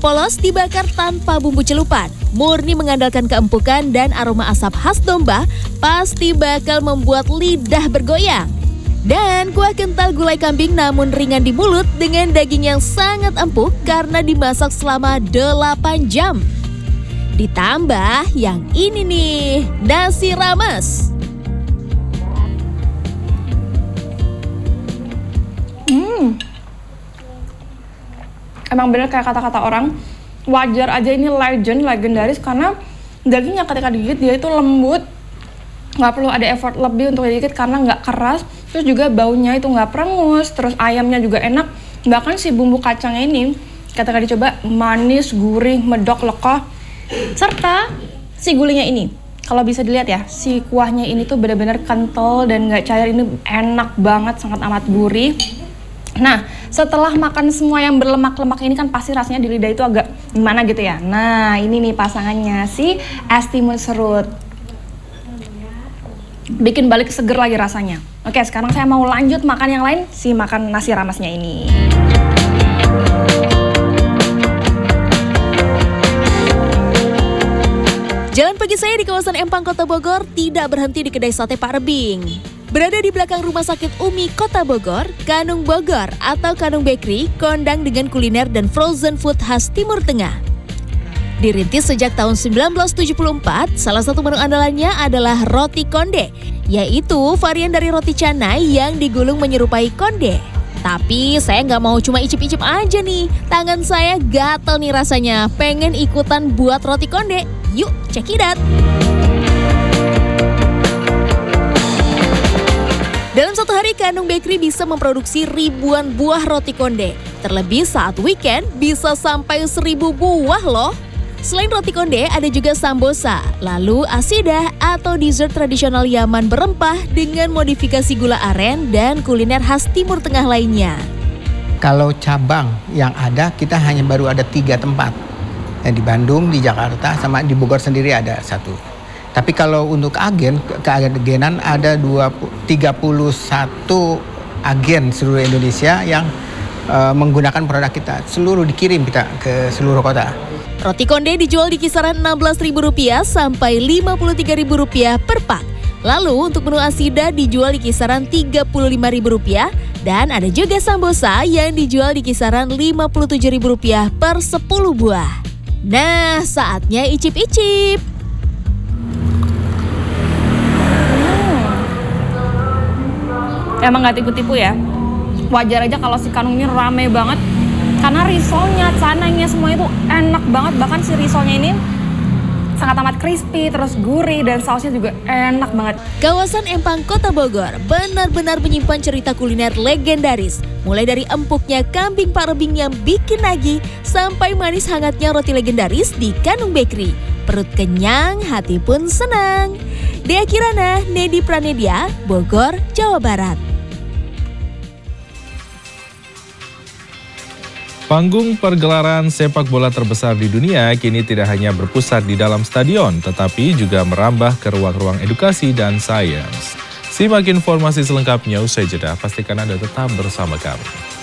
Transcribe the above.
polos dibakar tanpa bumbu celupan. Murni mengandalkan keempukan dan aroma asap khas domba, pasti bakal membuat lidah bergoyang. Dan kuah kental gulai kambing namun ringan di mulut dengan daging yang sangat empuk karena dimasak selama 8 jam. Ditambah yang ini nih, nasi rames. Emang bener kayak kata-kata orang, wajar aja ini legendaris karena dagingnya ketika digigit dia itu lembut, nggak perlu ada effort lebih untuk digigit karena nggak keras, terus juga baunya itu nggak perengus, terus ayamnya juga enak, bahkan si bumbu kacangnya ini ketika dicoba manis, gurih, medok, lekoh, serta si gulainya ini. Kalau bisa dilihat ya, si kuahnya ini tuh benar-benar kental dan nggak cair, ini enak banget, sangat amat gurih. Nah, setelah makan semua yang berlemak-lemak ini kan pasti rasanya di lidah itu agak gimana gitu ya. Nah, ini nih pasangannya, si es timun serut. Bikin balik seger lagi rasanya. Oke, sekarang saya mau lanjut makan yang lain, si makan nasi ramesnya ini. Jalan pagi saya di kawasan Empang, Kota Bogor tidak berhenti di kedai sate Pak Rebing. Berada di belakang Rumah Sakit Umi Kota Bogor, Kanung Bogor atau Kanung Bakery kondang dengan kuliner dan frozen food khas Timur Tengah. Dirintis sejak tahun 1974, salah satu menu andalannya adalah roti konde, yaitu varian dari roti canai yang digulung menyerupai konde. Tapi saya nggak mau cuma icip-icip aja nih, tangan saya gatel nih rasanya, pengen ikutan buat roti konde. Yuk, check it out! Dalam satu hari, Kanung Bakery bisa memproduksi ribuan buah roti konde. Terlebih saat weekend, bisa sampai 1000 buah loh. Selain roti konde, ada juga sambosa, lalu asidah atau dessert tradisional Yaman berempah dengan modifikasi gula aren dan kuliner khas Timur Tengah lainnya. Kalau cabang yang ada, kita hanya baru ada 3 tempat. Di Bandung, di Jakarta, sama di Bogor sendiri ada 1. Tapi kalau untuk keagenan ada 31 agen seluruh Indonesia yang menggunakan produk kita. Seluruh dikirim kita ke seluruh kota. Roti konde dijual di kisaran Rp16.000 sampai Rp53.000 per pak. Lalu untuk menu asidah dijual di kisaran Rp35.000 dan ada juga sambosa yang dijual di kisaran Rp57.000 per 10 buah. Nah, saatnya icip-icip. Emang nggak tipu-tipu ya. Wajar aja kalau si Kanung ini rame banget karena risolnya, canainya semua itu enak banget. Bahkan si risolnya ini sangat amat crispy, terus gurih, dan sausnya juga enak banget. Kawasan Empang, Kota Bogor benar-benar menyimpan cerita kuliner legendaris. Mulai dari empuknya kambing Pak Rebing yang bikin nagih, sampai manis hangatnya roti legendaris di Kanung Bakery. Perut kenyang, hati pun senang. Dea Kirana, Nedi Pranedia, Bogor, Jawa Barat. Panggung pergelaran sepak bola terbesar di dunia kini tidak hanya berpusat di dalam stadion, tetapi juga merambah ke ruang-ruang edukasi dan sains. Simak informasi selengkapnya usai jeda, pastikan Anda tetap bersama kami.